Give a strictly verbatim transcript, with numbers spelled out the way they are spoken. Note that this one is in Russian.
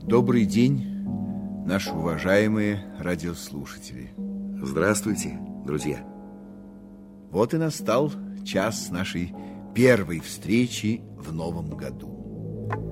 Добрый день, наши уважаемые радиослушатели. Здравствуйте, друзья. Вот и настал час нашей первой встречи в новом году.